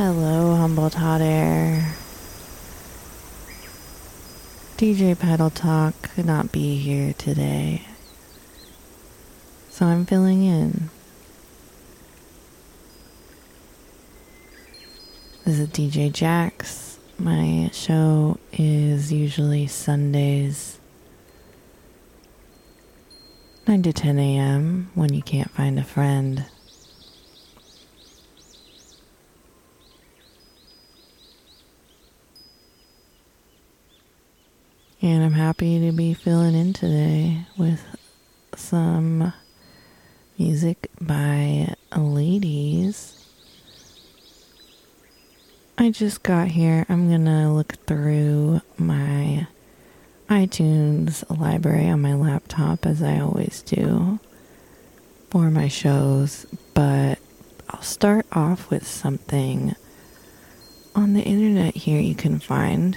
Hello, Humboldt Hot Air. DJ Pedal Talk could not be here today, so I'm filling in. This is DJ Jax. My show is usually Sundays, 9 to 10 a.m. when you can't find a friend. And I'm happy to be filling in today with some music by ladies. I just got here. I'm gonna look through my iTunes library on my laptop as I always do for my shows, but I'll start off with something on the internet here you can find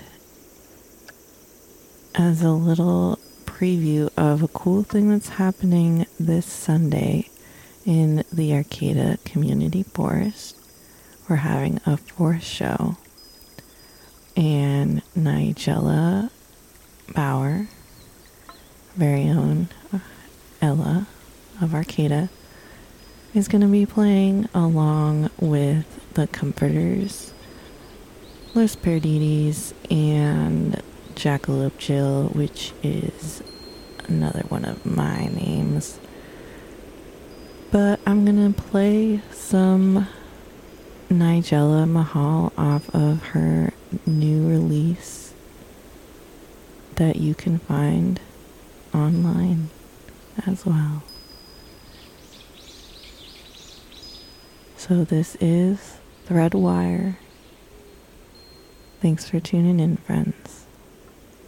as a little preview of a cool thing that's happening this Sunday in the Arcata Community Forest. We're having a fourth show, and Nigella Bauer, very own Ella of Arcata, is going to be playing along with the Comforters, Los Perdides, and Jackalope Jill, which is another one of my names. But I'm gonna play some Nigella Mahal off of her new release that you can find online as well. So this is Threadwire. Thanks for tuning in, friends.